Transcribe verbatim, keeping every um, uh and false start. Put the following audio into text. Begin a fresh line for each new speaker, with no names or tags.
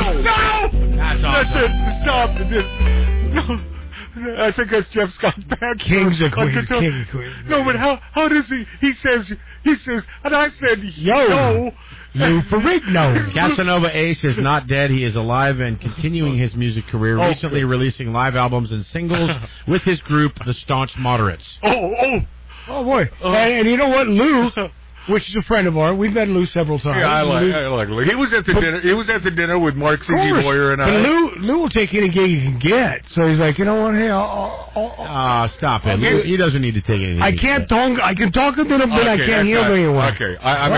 No!
That's awesome.
That's it. Stop. No. I think that's Jeff Scott's band.
Kings and Queens. King and Queens.
No, but how how does he? He says he says, and I said
yo.
Yo.
Lou Ferrigno.
Casanova Ace is not dead. He is alive and continuing his music career,
oh,
recently releasing live albums and singles with his group, the Staunch Moderates.
Oh, oh.
Oh, boy.
Uh,
and, and you know what, Lou, which is a friend of ours, we've met Lou several times.
Yeah, I like,
Lou,
I like Lou. He was at the but, dinner. He was at the dinner with Mark C G Boyer and I.
But Lou, Lou will take any gig he can get. So he's like, you know what? Hey, I'll. I'll, I'll
uh, stop it. Lou, he doesn't need to take anything.
I can't talk. I can talk a little bit.
Okay,
I can't hear
not,
very well.
Okay, I, I'm